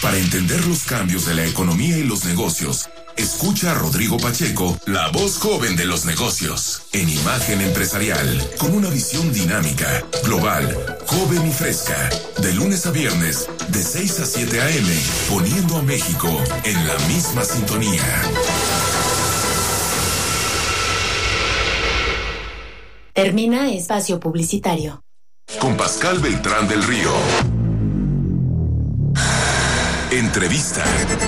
Para entender los cambios de la economía y los negocios, escucha a Rodrigo Pacheco, la voz joven de los negocios, en Imagen Empresarial, con una visión dinámica, global, joven y fresca, de lunes a viernes, de 6 a 7 a.m., poniendo a México en la misma sintonía. Termina espacio publicitario. Con Pascal Beltrán del Río. Entrevista.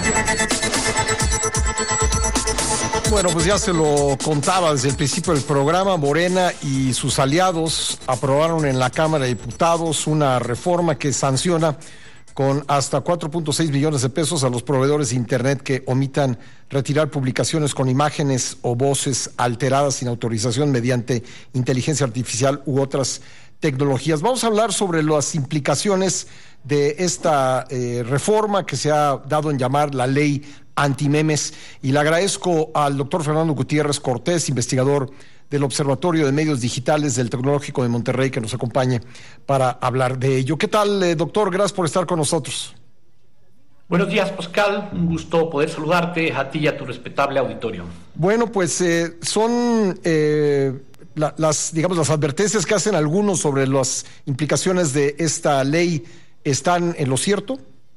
Bueno, pues ya se lo contaba desde el principio del programa. Morena y sus aliados aprobaron en la Cámara de Diputados una reforma que sanciona con hasta 4.6 millones de pesos a los proveedores de Internet que omitan retirar publicaciones con imágenes o voces alteradas sin autorización mediante inteligencia artificial u otras tecnologías. Vamos a hablar sobre las implicaciones de esta reforma que se ha dado en llamar la ley antimemes, y le agradezco al doctor Fernando Gutiérrez Cortés, investigador del Observatorio de Medios Digitales del Tecnológico de Monterrey, que nos acompañe para hablar de ello. ¿Qué tal, doctor? Gracias por estar con nosotros. Buenos días, Pascal. Un gusto poder saludarte a ti y a tu respetable auditorio. Bueno, pues son las advertencias que hacen algunos sobre las implicaciones de esta ley. ¿Están en lo cierto?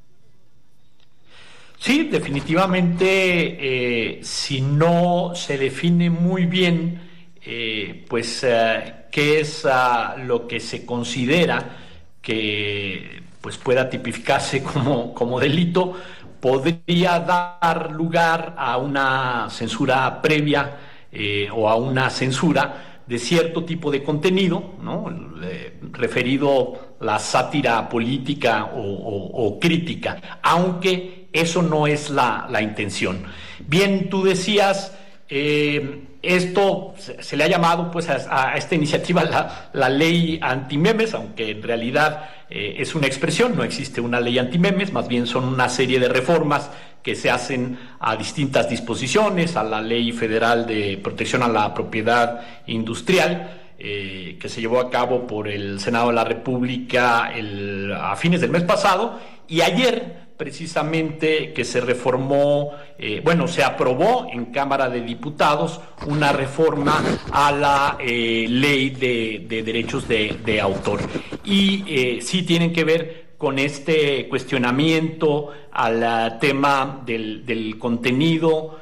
Sí, definitivamente, si no se define muy bien, qué es lo que se considera que pues pueda tipificarse como delito, podría dar lugar a una censura previa o a una censura de cierto tipo de contenido, ¿no? Referido a la sátira política o crítica, aunque eso no es la intención. Bien, tú decías, esto se le ha llamado pues a esta iniciativa la ley antimemes, aunque en realidad es una expresión, no existe una ley antimemes, más bien son una serie de reformas que se hacen a distintas disposiciones, a la Ley Federal de Protección a la Propiedad Industrial, que se llevó a cabo por el Senado de la República a fines del mes pasado, y ayer precisamente que se reformó, se aprobó en Cámara de Diputados una reforma a la Ley de Derechos de Autor. Y sí tienen que ver con este cuestionamiento al tema del contenido,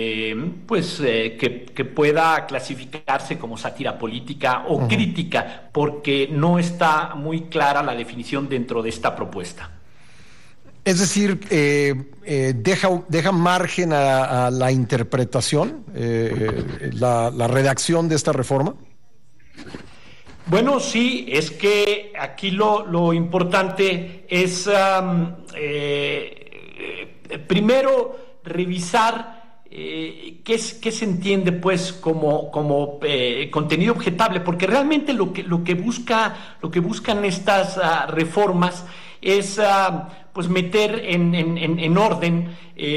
que pueda clasificarse como sátira política o crítica, porque no está muy clara la definición dentro de esta propuesta. Es decir, deja margen a la interpretación, la redacción de esta reforma. Bueno, sí, es que aquí lo importante es primero revisar qué se entiende pues como contenido objetable, porque realmente lo que buscan estas reformas es pues meter en orden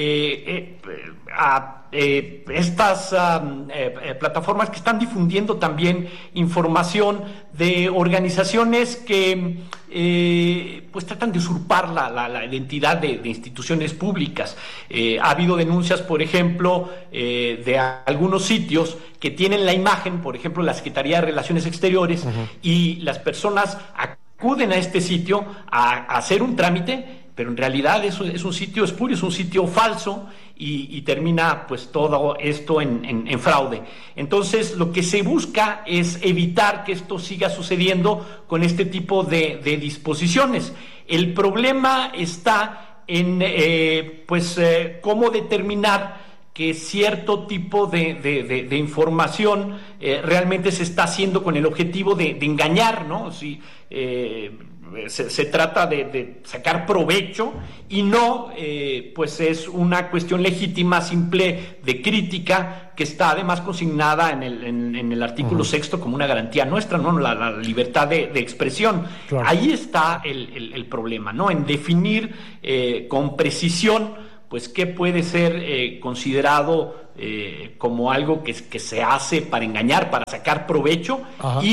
a estas plataformas que están difundiendo también información de organizaciones que pues tratan de usurpar la identidad de instituciones públicas. Ha habido denuncias, por ejemplo, de algunos sitios que tienen la imagen, por ejemplo, la Secretaría de Relaciones Exteriores, y las personas acuden a este sitio a hacer un trámite, pero en realidad es un sitio espurio, es un sitio falso, y termina pues todo esto en fraude. Entonces lo que se busca es evitar que esto siga sucediendo con este tipo de disposiciones. El problema está en cómo determinar que cierto tipo de información realmente se está haciendo con el objetivo de engañar, ¿no? Si se trata de sacar provecho y no pues es una cuestión legítima, simple de crítica, que está además consignada en el artículo 6º como una garantía nuestra, ¿no? La libertad de expresión. Claro. Ahí está el problema, ¿no? En definir con precisión pues qué puede ser considerado como algo que se hace para engañar, para sacar provecho, y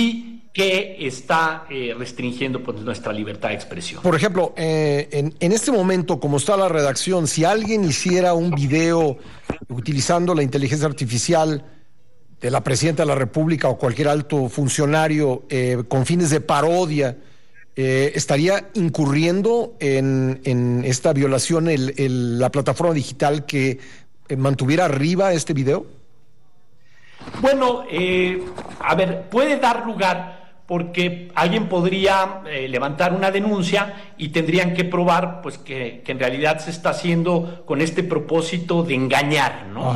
que está restringiendo pues, nuestra libertad de expresión. Por ejemplo, en este momento, como está la redacción, si alguien hiciera un video utilizando la inteligencia artificial de la presidenta de la República o cualquier alto funcionario con fines de parodia, ¿estaría incurriendo en esta violación la plataforma digital que mantuviera arriba este video? Bueno, a ver, puede dar lugar porque alguien podría levantar una denuncia y tendrían que probar pues que en realidad se está haciendo con este propósito de engañar, ¿no?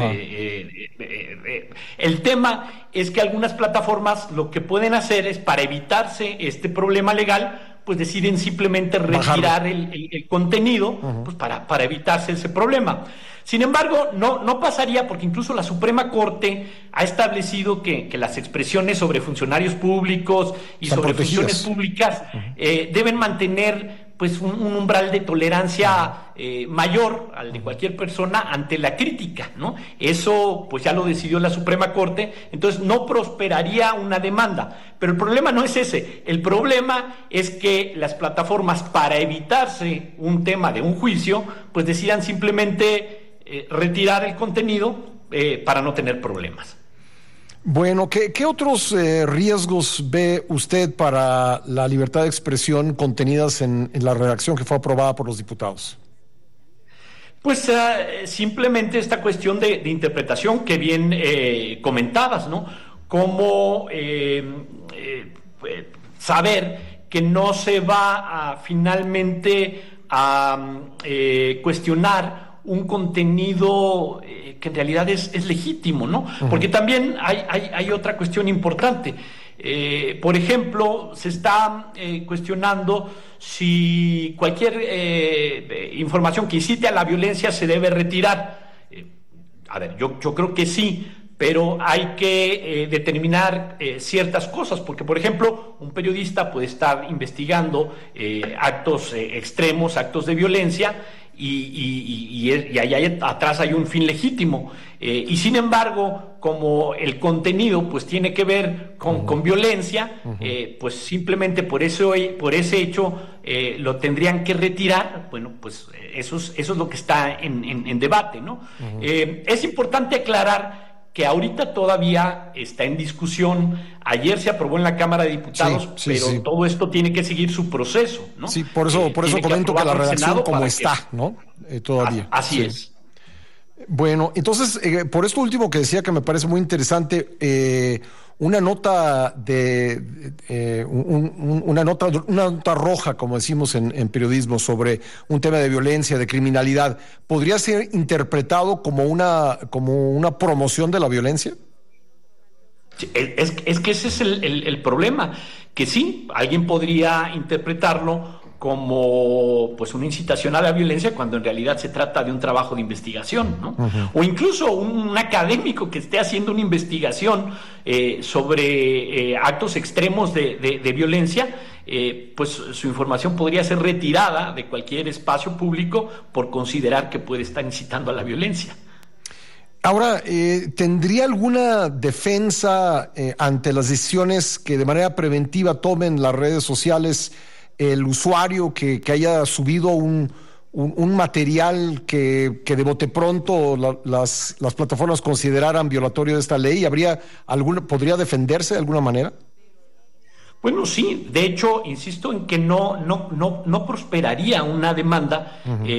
El tema es que algunas plataformas lo que pueden hacer es, para evitarse este problema legal, pues deciden simplemente retirar el contenido, pues para evitarse ese problema. Sin embargo, no pasaría, porque incluso la Suprema Corte ha establecido que las expresiones sobre funcionarios públicos y sobre funciones públicas deben mantener pues un umbral de tolerancia mayor al de cualquier persona ante la crítica, ¿no? Eso pues ya lo decidió la Suprema Corte, entonces no prosperaría una demanda. Pero el problema no es ese, el problema es que las plataformas, para evitarse un tema de un juicio, pues decidan simplemente retirar el contenido para no tener problemas. Bueno, ¿qué otros riesgos ve usted para la libertad de expresión contenidas en la redacción que fue aprobada por los diputados? Pues simplemente esta cuestión de interpretación que bien comentabas, ¿no? Como saber que no se va finalmente a cuestionar un contenido que en realidad es legítimo, ¿no? Porque también hay otra cuestión importante. Por ejemplo, se está cuestionando si cualquier información que incite a la violencia se debe retirar. A ver, yo creo que sí, pero hay que determinar ciertas cosas, porque, por ejemplo, un periodista puede estar investigando actos extremos, actos de violencia, y allá atrás hay un fin legítimo, y sin embargo, como el contenido pues tiene que ver con violencia, pues simplemente por ese hecho lo tendrían que retirar. Bueno, pues eso es lo que está en debate, ¿no? Es importante aclarar que ahorita todavía está en discusión. Ayer se aprobó en la Cámara de Diputados, pero todo esto tiene que seguir su proceso, ¿no? Sí, por eso comento que la redacción como está, ¿no? Todavía. Así es. Bueno, entonces, por esto último que decía, que me parece muy interesante, una nota una nota roja, como decimos en periodismo, sobre un tema de violencia, de criminalidad, ¿podría ser interpretado como una promoción de la violencia? Es que ese es el problema, que sí, alguien podría interpretarlo como pues una incitación a la violencia, cuando en realidad se trata de un trabajo de investigación, ¿no? O incluso un académico que esté haciendo una investigación sobre actos extremos de violencia, pues su información podría ser retirada de cualquier espacio público por considerar que puede estar incitando a la violencia. Ahora, ¿tendría alguna defensa ante las decisiones que de manera preventiva tomen las redes sociales el usuario que haya subido un material que de bote pronto las plataformas consideraran violatorio de esta ley? ¿Podría defenderse de alguna manera? Bueno, sí, de hecho, insisto en que no prosperaría una demanda,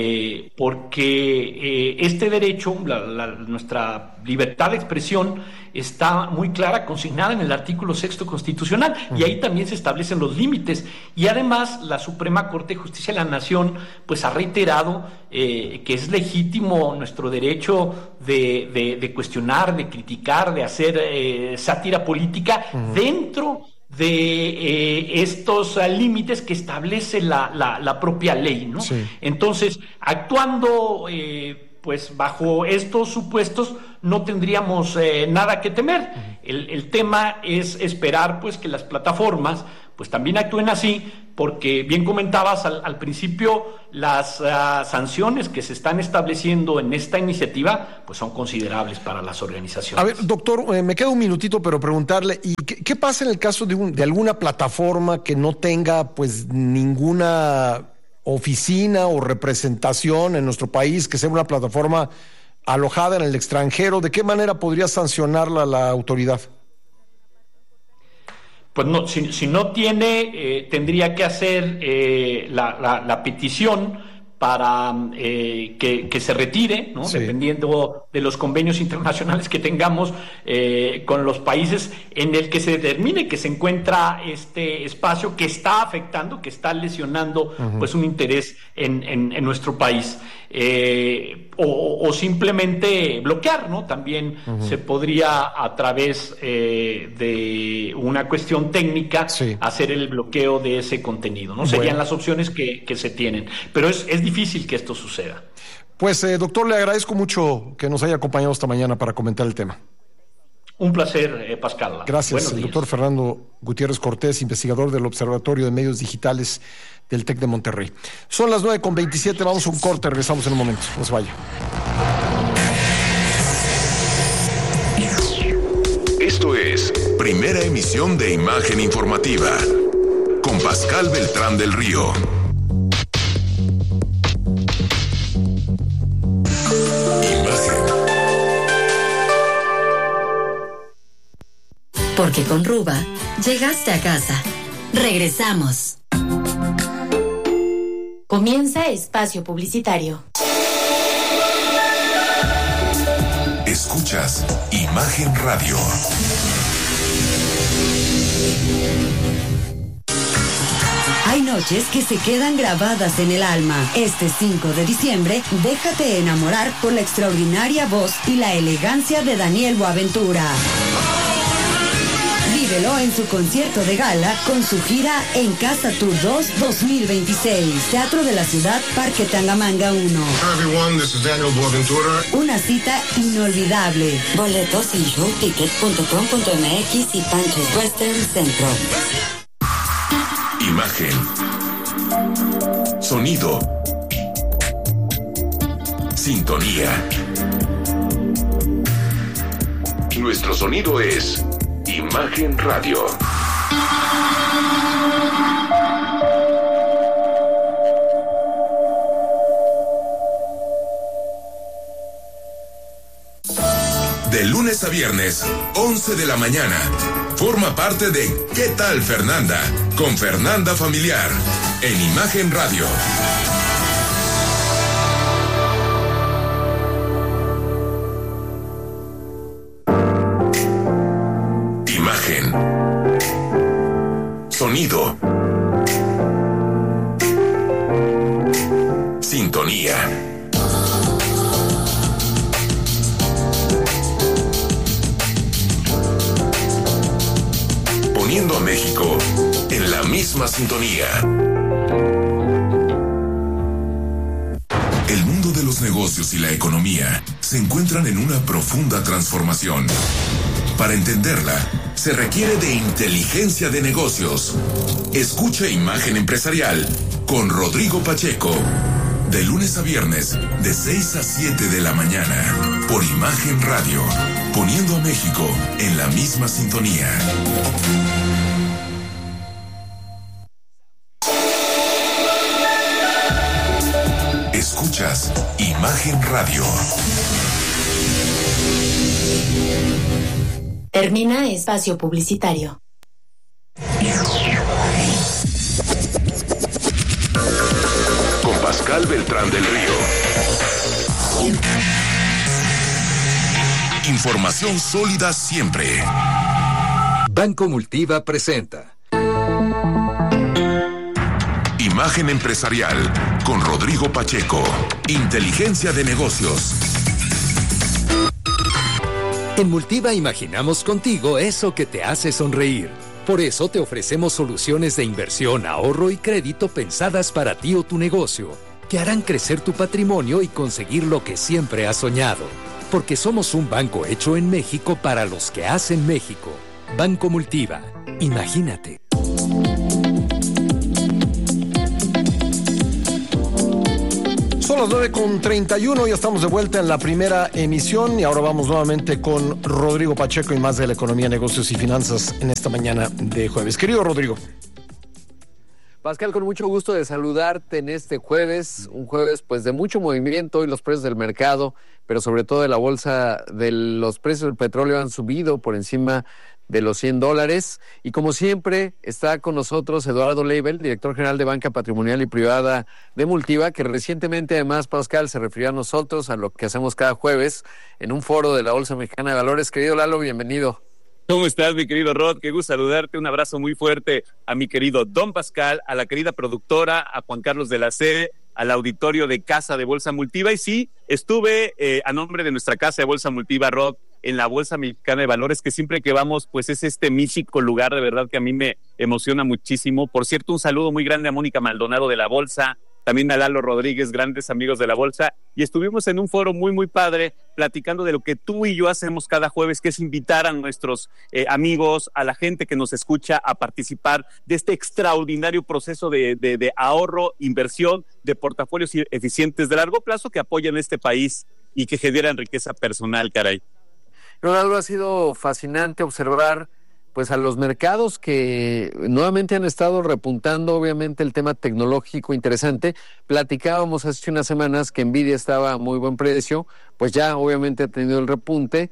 porque este derecho, nuestra libertad de expresión, está muy clara, consignada en el artículo 6º constitucional, y ahí también se establecen los límites. Y además, la Suprema Corte de Justicia de la Nación pues ha reiterado que es legítimo nuestro derecho de cuestionar, de criticar, de hacer sátira política dentro de estos límites que establece la propia ley, ¿no? Sí. Entonces, actuando pues bajo estos supuestos, no tendríamos nada que temer. El tema es esperar pues que las plataformas pues también actúen así, porque bien comentabas al principio, las sanciones que se están estableciendo en esta iniciativa pues son considerables para las organizaciones. A ver, doctor, me queda un minutito, pero preguntarle, ¿y qué pasa en el caso de alguna plataforma que no tenga pues ninguna oficina o representación en nuestro país, que sea una plataforma alojada en el extranjero? ¿De qué manera podría sancionarla la autoridad? Pues no, si no tiene, tendría que hacer la petición para que se retire, ¿no? Sí. Dependiendo de los convenios internacionales que tengamos con los países en el que se determine que se encuentra este espacio que está afectando, que está lesionando pues un interés en nuestro país. O simplemente bloquear, ¿no? También se podría, a través de una cuestión técnica, hacer el bloqueo de ese contenido, ¿no? Serían las opciones que se tienen, pero es difícil que esto suceda. Pues, doctor, le agradezco mucho que nos haya acompañado esta mañana para comentar el tema. Un placer, Pascal. Gracias, el doctor Fernando Gutiérrez Cortés, investigador del Observatorio de Medios Digitales del TEC de Monterrey. Son las 9:27, vamos a un corte, regresamos en un momento, no se vaya. Esto es Primera Emisión de Imagen Informativa, con Pascal Beltrán del Río. Porque con Ruba llegaste a casa. Regresamos. Comienza espacio publicitario. Escuchas Imagen Radio. Hay noches que se quedan grabadas en el alma. Este 5 de diciembre, déjate enamorar por la extraordinaria voz y la elegancia de Daniel Boaventura. Vívelo en su concierto de gala con su gira En Casa Tour 2 2026. Teatro de la Ciudad, Parque Tangamanga 1. Hi everyone, this is Daniel Boaventura. Una cita inolvidable. Boletos en showticket.com.mx y Panchos Western Centro. Imagen. Sonido. Sintonía. Nuestro sonido es Imagen Radio. De lunes a viernes, 11 de la mañana. Forma parte de ¿Qué tal, Fernanda? Con Fernanda Familiar, en Imagen Radio. Imagen. Sonido. Sintonía. Poniendo a México en la misma sintonía. El mundo de los negocios y la economía se encuentran en una profunda transformación. Para entenderla, se requiere de inteligencia de negocios. Escucha Imagen Empresarial con Rodrigo Pacheco. De lunes a viernes, de 6 a 7 de la mañana. Por Imagen Radio. Poniendo a México en la misma sintonía. Escuchas Imagen Radio. Termina espacio publicitario. Con Pascal Beltrán del Río. Información sólida siempre. Banco Multiva presenta Imagen Empresarial con Rodrigo Pacheco. Inteligencia de negocios. En Multiva imaginamos contigo eso que te hace sonreír. Por eso te ofrecemos soluciones de inversión, ahorro y crédito pensadas para ti o tu negocio, que harán crecer tu patrimonio y conseguir lo que siempre has soñado. Porque somos un banco hecho en México para los que hacen México. Banco Multiva. Imagínate. las 9:31, ya estamos de vuelta en la primera emisión y ahora vamos nuevamente con Rodrigo Pacheco y más de la economía, negocios y finanzas en esta mañana de jueves. Querido Rodrigo. Pascal, con mucho gusto de saludarte en este jueves, un jueves pues de mucho movimiento y los precios del mercado, pero sobre todo de la bolsa, de los precios del petróleo han subido por encima de los $100 y como siempre está con nosotros Eduardo Leibel, director general de Banca Patrimonial y Privada de Multiva, que recientemente además, Pascal, se refirió a nosotros, a lo que hacemos cada jueves en un foro de la Bolsa Mexicana de Valores. Querido Lalo, bienvenido. ¿Cómo estás, mi querido Rod? Qué gusto saludarte. Un abrazo muy fuerte a mi querido Don Pascal, a la querida productora, a Juan Carlos de la C, al auditorio de Casa de Bolsa Multiva. Y sí, estuve a nombre de nuestra Casa de Bolsa Multiva, Rod, en la Bolsa Mexicana de Valores, que siempre que vamos, pues es este místico lugar, de verdad que a mí me emociona muchísimo. Por cierto, un saludo muy grande a Mónica Maldonado de la Bolsa, también a Lalo Rodríguez, grandes amigos de la Bolsa, y estuvimos en un foro muy, muy padre, platicando de lo que tú y yo hacemos cada jueves, que es invitar a nuestros amigos, a la gente que nos escucha a participar de este extraordinario proceso de ahorro, inversión, de portafolios eficientes de largo plazo que apoyan este país y que generan riqueza personal, caray. Ronaldo, ha sido fascinante observar pues a los mercados que nuevamente han estado repuntando, obviamente el tema tecnológico interesante. Platicábamos hace unas semanas que Nvidia estaba a muy buen precio, pues ya obviamente ha tenido el repunte.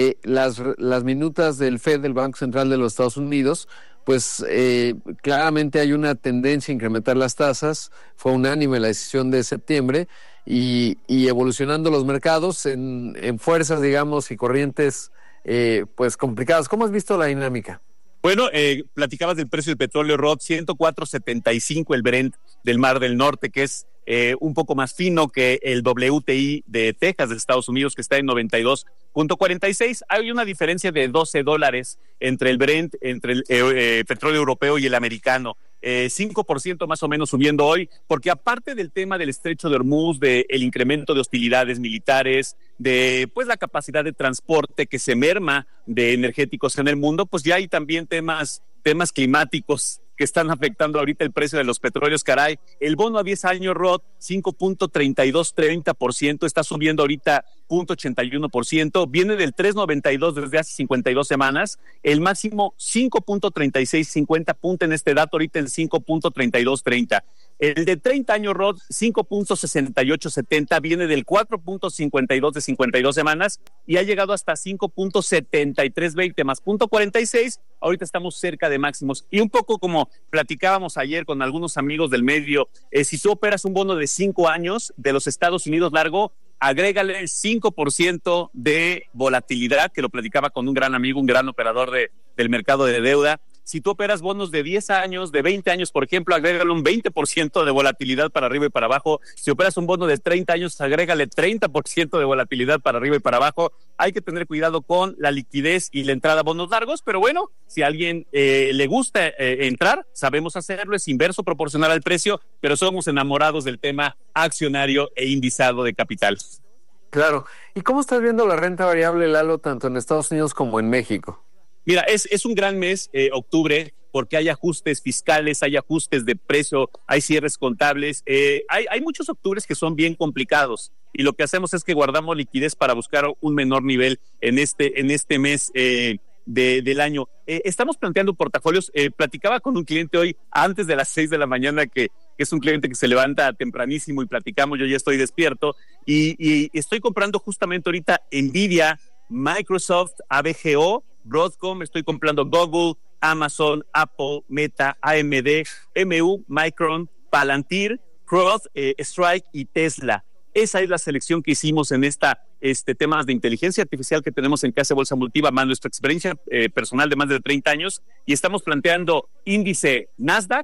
Las minutas del FED, del Banco Central de los Estados Unidos, pues claramente hay una tendencia a incrementar las tasas. Fue unánime la decisión de septiembre y evolucionando los mercados en fuerzas, digamos, y corrientes pues complicadas. ¿Cómo has visto la dinámica? Bueno, platicabas del precio del petróleo, Rod, 104.75 el Brent del Mar del Norte, que es un poco más fino que el WTI de Texas, de Estados Unidos, que está en 92.46. Hay una diferencia de $12 entre el Brent, entre el petróleo europeo y el americano. 5% más o menos subiendo hoy, porque aparte del tema del estrecho de Hormuz, del incremento de hostilidades militares, de pues la capacidad de transporte que se merma de energéticos en el mundo, pues ya hay también temas climáticos que están afectando ahorita el precio de los petróleos, caray. El bono a 10 años, Rod, 5.3230%, está subiendo ahorita 0.81%, viene del 3.92 desde hace 52 semanas, el máximo 5.3650, apunten este dato ahorita en 5.3230. El de 30 años, Rod, 5.6870, viene del 4.52 de 52 semanas y ha llegado hasta 5.7320 más 0.46. Ahorita estamos cerca de máximos. Y un poco como platicábamos ayer con algunos amigos del medio, si tú operas un bono de 5 años de los Estados Unidos largo, agrégale el 5% de volatilidad, que lo platicaba con un gran amigo, un gran operador del mercado de deuda. Si tú operas bonos de 10 años, de 20 años, por ejemplo, agrégale un 20% de volatilidad para arriba y para abajo. Si operas un bono de 30 años, agrégale 30% de volatilidad para arriba y para abajo. Hay que tener cuidado con la liquidez y la entrada a bonos largos, pero bueno, si a alguien le gusta entrar, sabemos hacerlo, es inverso proporcional al precio, pero somos enamorados del tema accionario e indizado de capital. Claro. ¿Y cómo estás viendo la renta variable, Lalo, tanto en Estados Unidos como en México? Mira, es un gran mes, octubre, porque hay ajustes fiscales, hay ajustes de precio, hay cierres contables. Hay muchos octubres que son bien complicados y lo que hacemos es que guardamos liquidez para buscar un menor nivel en este mes del año. Estamos planteando portafolios. Platicaba con un cliente hoy antes de las 6 de la mañana que es un cliente que se levanta tempranísimo y platicamos, yo ya estoy despierto y estoy comprando justamente ahorita Nvidia, Microsoft, ABGO, Broadcom, estoy comprando Google, Amazon, Apple, Meta, AMD, MU, Micron, Palantir, Cross, Strike y Tesla. Esa es la selección que hicimos en temas de inteligencia artificial que tenemos en Casa de Bolsa Multiva, más nuestra experiencia personal de más de 30 años, y estamos planteando índice Nasdaq,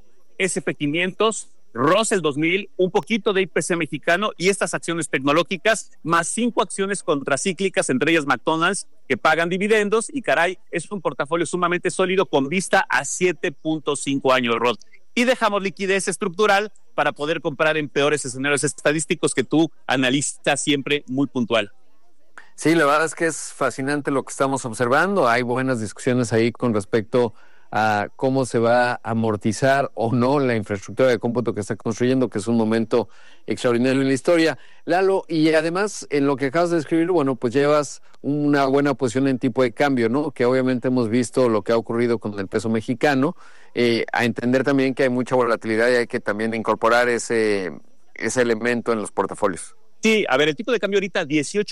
SP500, Russell 2000, un poquito de IPC mexicano y estas acciones tecnológicas, más 5 acciones contracíclicas, entre ellas McDonald's, que pagan dividendos, y caray, es un portafolio sumamente sólido con vista a 7.5 años, Rod. Y dejamos liquidez estructural para poder comprar en peores escenarios estadísticos que tú analizas siempre muy puntual. Sí, la verdad es que es fascinante lo que estamos observando. Hay buenas discusiones ahí con respecto a cómo se va a amortizar o no la infraestructura de cómputo que está construyendo, que es un momento extraordinario en la historia. Lalo, y además, en lo que acabas de describir, bueno, pues llevas una buena posición en tipo de cambio, ¿no? Que obviamente hemos visto lo que ha ocurrido con el peso mexicano, a entender también que hay mucha volatilidad y hay que también incorporar ese elemento en los portafolios. Sí, a ver, el tipo de cambio ahorita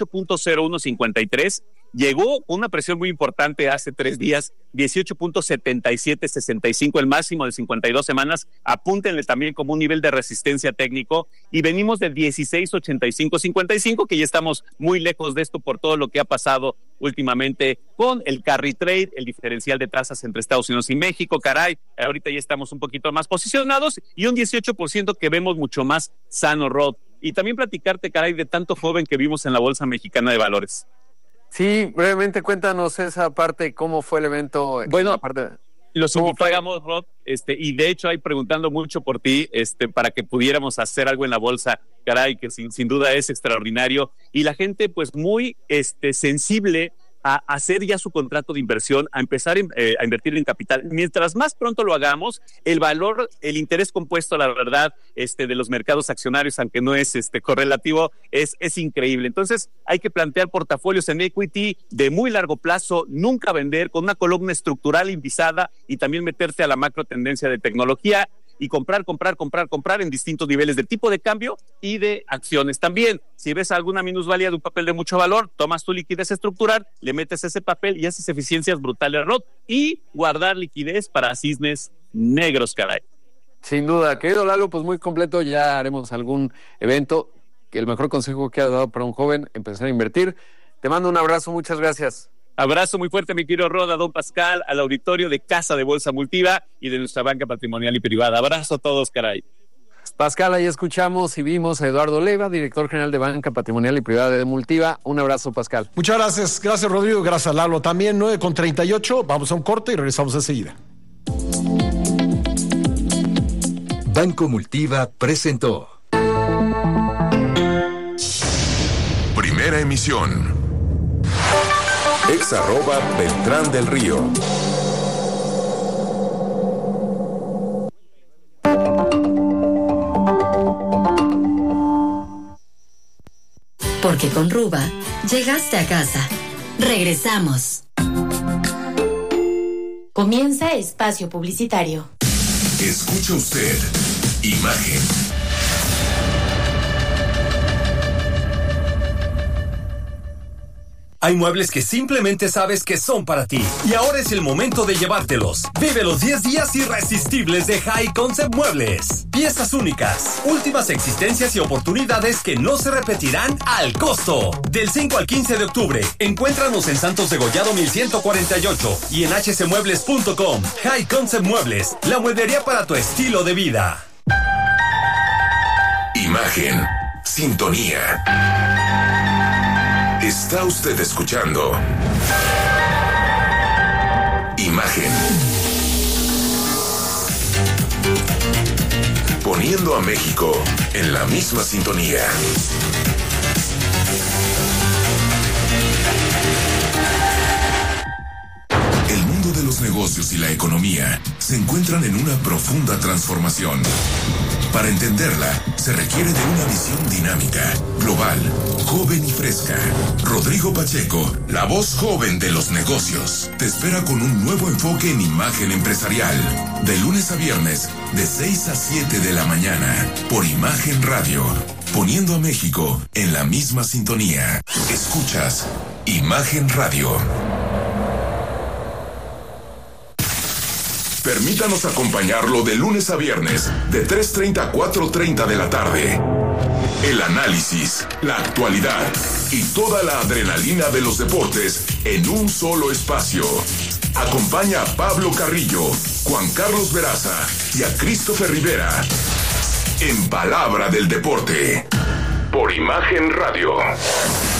18.0153, llegó con una presión muy importante hace 3 días, 18.7765, el máximo de 52 semanas, apúntenle también como un nivel de resistencia técnico, y venimos de 16.8555, que ya estamos muy lejos de esto por todo lo que ha pasado últimamente con el carry trade, el diferencial de tasas entre Estados Unidos y México, caray, ahorita ya estamos un poquito más posicionados, y un 18% que vemos mucho más sano, Rod. Y también platicarte, caray, de tanto joven que vimos en la Bolsa Mexicana de Valores. Sí, brevemente cuéntanos esa parte, cómo fue el evento. Bueno, lo sufragamos, Rod, y de hecho ahí preguntando mucho por ti, para que pudiéramos hacer algo en la bolsa, caray, que sin duda es extraordinario, y la gente pues muy sensible a hacer ya su contrato de inversión, a empezar a invertir en capital. Mientras más pronto lo hagamos, el valor, el interés compuesto, la verdad, de los mercados accionarios, aunque no es correlativo, es increíble. Entonces, hay que plantear portafolios en equity de muy largo plazo, nunca vender, con una columna estructural invisada, y también meterse a la macro tendencia de tecnología, y comprar en distintos niveles de tipo de cambio y de acciones. También, si ves alguna minusvalía de un papel de mucho valor, tomas tu liquidez estructural, le metes ese papel y haces eficiencias brutales, Rod, y guardar liquidez para cisnes negros, caray. Sin duda, querido Lalo, pues muy completo, ya haremos algún evento. El mejor consejo que ha dado para un joven, empezar a invertir. Te mando un abrazo, muchas gracias. Abrazo muy fuerte, mi querido Rod, a don Pascal, al auditorio de Casa de Bolsa Multiva y de nuestra banca patrimonial y privada. Abrazo a todos, caray. Pascal, ahí escuchamos y vimos a Eduardo Leiva, director general de Banca Patrimonial y Privada de Multiva. Un abrazo, Pascal. Muchas gracias. Gracias, Rodrigo. Gracias, Lalo. También 9:38. Vamos a un corte y regresamos enseguida. Banco Multiva presentó Primera emisión. @Beltrán del Río. Porque con Ruba llegaste a casa. Regresamos. Comienza espacio publicitario. Escucha usted Imagen. Hay muebles que simplemente sabes que son para ti. Y ahora es el momento de llevártelos. Vive los 10 días irresistibles de High Concept Muebles. Piezas únicas, últimas existencias y oportunidades que no se repetirán al costo. Del 5 al 15 de octubre, encuéntranos en Santos Degollado 1148 y en hcmuebles.com. High Concept Muebles, la mueblería para tu estilo de vida. Imagen. Sintonía. Está usted escuchando Imagen. Poniendo a México en la misma sintonía. El mundo de los negocios y la economía se encuentran en una profunda transformación. Para entenderla, se requiere de una visión dinámica, global, joven y fresca. Rodrigo Pacheco, la voz joven de los negocios, te espera con un nuevo enfoque en imagen empresarial. De lunes a viernes, de 6 a 7 de la mañana, por Imagen Radio. Poniendo a México en la misma sintonía. Escuchas Imagen Radio. Permítanos acompañarlo de lunes a viernes, de 3:30 a 4:30 de la tarde. El análisis, la actualidad y toda la adrenalina de los deportes en un solo espacio. Acompaña a Pablo Carrillo, Juan Carlos Veraza y a Christopher Rivera. En Palabra del Deporte, por Imagen Radio.